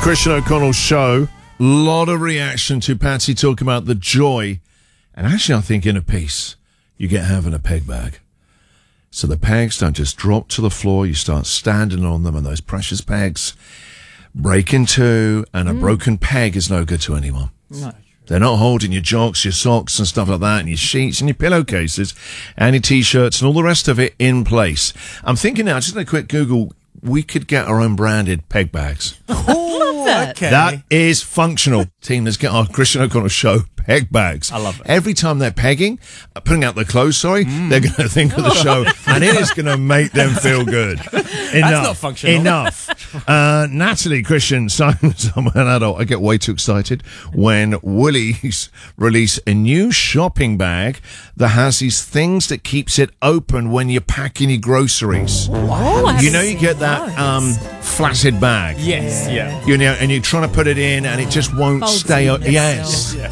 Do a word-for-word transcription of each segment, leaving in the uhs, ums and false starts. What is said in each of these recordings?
Christian O'Connell Show. A lot of reaction to Patsy talking about the joy. And actually, I think in a piece, you get having a peg bag. So the pegs don't just drop to the floor. You start standing on them, and those precious pegs break in two, and a mm. broken peg is no good to anyone. No. They're not holding your jocks, your socks and stuff like that, and your sheets and your pillowcases and your T-shirts and all the rest of it in place. I'm thinking now, just a quick Google, we could get our own branded peg bags. Oh, that. Okay. That is functional. Team, let's get our Christian O'Connell Show peg bags. I love it. Every time they're pegging, uh, putting out their clothes, sorry, mm. they're going to think of the show, and it is going to make them feel good. Enough. That's not functional. Enough. Uh, Natalie, Christian, Simon, I'm an adult. I get way too excited when Woolies release a new shopping bag that has these things that keeps it open when you're packing your groceries. What? You know, you get that um, flaccid bag. Yes, yeah. You know, and you're trying to put it in, and it just won't Folds stay in on. Yes. Yeah.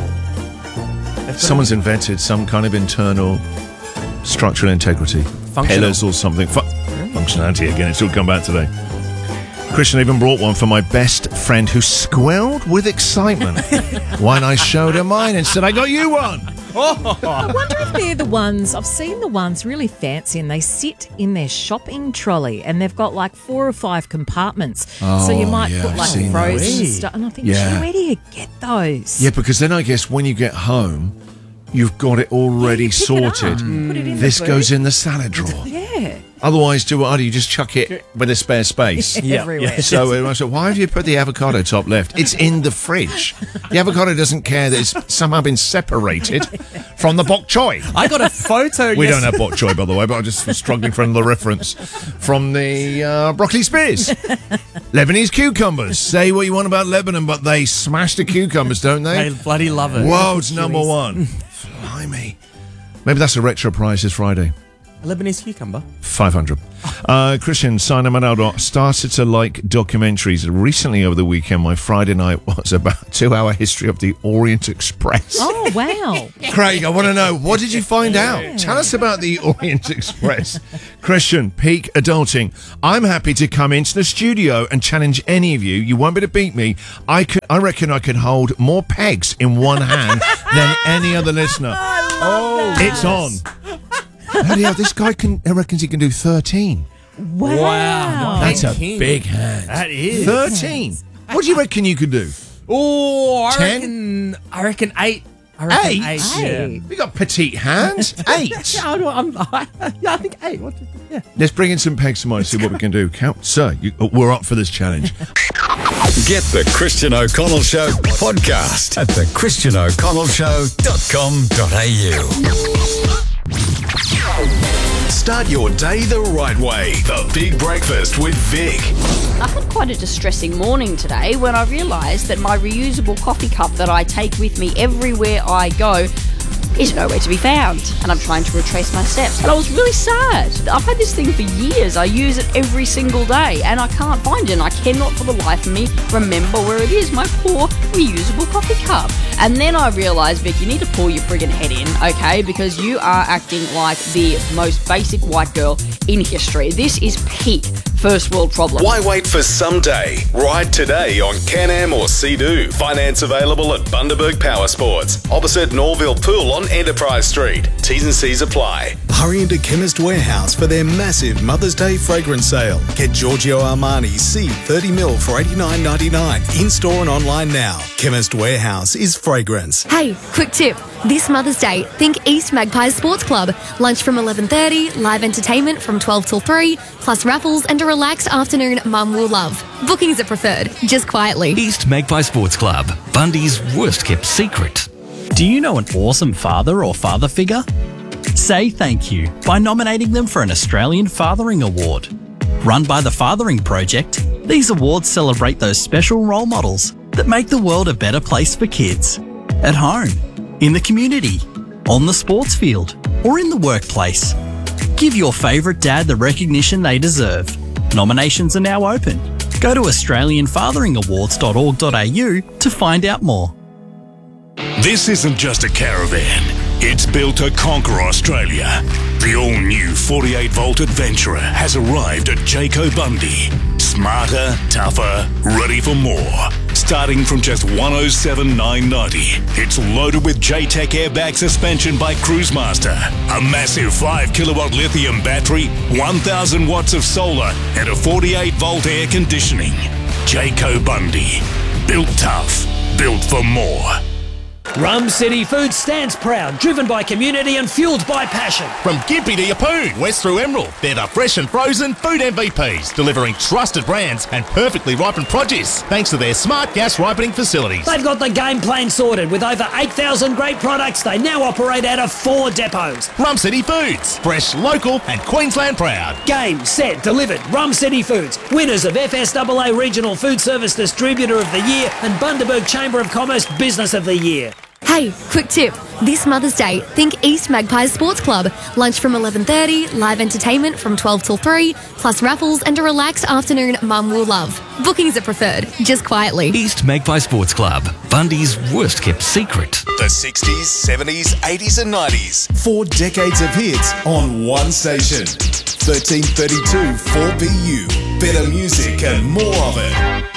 Someone's invented some kind of internal structural integrity. Functional. Pillars or something. Fu- functionality again. It's all come back today. Christian even brought one for my best friend who squealed with excitement when I showed her mine and said, I got you one. I wonder if they're the ones, I've seen the ones really fancy, and they sit in their shopping trolley, and they've got like four or five compartments. Oh, so you might yeah, put I've like seen frozen those. stuff. And I think, Yeah. where do you get those? Yeah, because then I guess when you get home, you've got it already Yeah, you pick it sorted. up, put it in This the goes boot. in the salad drawer. Yeah. Otherwise, do what? How do you just chuck it with a spare space? Yeah, Everywhere. yeah. So uh, I said, why have you put the avocado top left? It's in the fridge. The avocado doesn't care that it's somehow been separated from the bok choy. I got a photo. We yes- don't have bok choy, by the way, but I just was struggling for another reference from the uh, broccoli spears. Lebanese cucumbers. Say what you want about Lebanon, but they smash the cucumbers, don't they? They bloody love it. World's number one. Blimey. Maybe that's a retro prize this Friday. A Lebanese cucumber. five hundred. Uh, Christian, Simon Ronaldo started to like documentaries. Recently over the weekend, my Friday night was about a two-hour history of the Orient Express. Oh, wow. Craig, I want to know, what did you find out? Tell us about the Orient Express. Christian, peak adulting. I'm happy to come into the studio and challenge any of you. You won't be able to beat me. I could, I reckon I could hold more pegs in one hand than any other listener. Oh, It's on. Bloody hell, this guy can, I reckons he can do thirteen. Wow. Wow. That's a King. big hand. That is. thirteen. What do you reckon you could do? Oh, I Ten? reckon. I reckon eight. I reckon Eight? eight. Eight. Yeah. We got petite hands. Eight. Yeah, I, don't- I'm, I, yeah, I think eight. What? did- Yeah. Let's bring in some pegs tomorrow and see what we can do. Count, sir, you, we're up for this challenge. Get the Christian O'Connell Show podcast at the christian o'connell show dot com dot a u. Start your day the right way. The Big Breakfast with Vic. I had quite a distressing morning today when I realised that my reusable coffee cup that I take with me everywhere I go is nowhere to be found, and I'm trying to retrace my steps, and I was really sad. I've had this thing for years. I use it every single day, and I can't find it, and I cannot for the life of me remember where it is, my poor reusable coffee cup. And then I realised, Vic, you need to pull your friggin' head in, okay, because you are acting like the most basic white girl in history. This is peak first world problem. Why wait for someday? Ride today on Can-Am or Sea-Doo. Finance available at Bundaberg Power Sports, opposite Norville Pool on Enterprise Street. T's and C's apply. Hurry into Chemist Warehouse for their massive Mother's Day fragrance sale. Get Giorgio Armani C thirty mil for eighty-nine ninety-nine. In-store and online now. Chemist Warehouse is fragrance. Hey, quick tip. This Mother's Day, think East Magpies Sports Club. Lunch from eleven thirty, live entertainment from twelve till three, plus raffles and a relaxed afternoon Mum will love. Bookings are preferred, just quietly. East Magpie Sports Club, Bundy's worst kept secret. Do you know an awesome father or father figure? Say thank you by nominating them for an Australian Fathering Award. Run by the Fathering Project, these awards celebrate those special role models that make the world a better place for kids. At home, in the community, on the sports field, or in the workplace. Give your favourite dad the recognition they deserve. Nominations are now open. Go to australian fathering awards dot org dot a u to find out more. This isn't just a caravan. It's built to conquer Australia. The all-new forty-eight volt Adventurer has arrived at Jayco Bundy. Smarter, tougher, ready for more. Starting from just one oh seven thousand nine hundred ninety dollars. It's loaded with J-Tech airbag suspension by Cruisemaster, a massive five kilowatt lithium battery, one thousand watts of solar, and a forty-eight volt air conditioning. Jayco Bundy. Built tough. Built for more. Rum City Foods stands proud, driven by community and fueled by passion. From Gympie to Yeppoon, west through Emerald, they're the fresh and frozen food M V Ps, delivering trusted brands and perfectly ripened produce, thanks to their smart gas ripening facilities. They've got the game plan sorted. With over eight thousand great products, they now operate out of four depots. Rum City Foods, fresh, local and Queensland proud. Game, set, delivered. Rum City Foods, winners of F S A A Regional Food Service Distributor of the Year and Bundaberg Chamber of Commerce Business of the Year. Hey, quick tip. This Mother's Day, think East Magpies Sports Club. Lunch from eleven thirty, live entertainment from twelve till three, plus raffles and a relaxed afternoon Mum will love. Bookings are preferred, just quietly. East Magpie Sports Club, Bundy's worst kept secret. The sixties, seventies, eighties and nineties. Four decades of hits on one station. thirteen thirty-two four B U. Better music and more of it.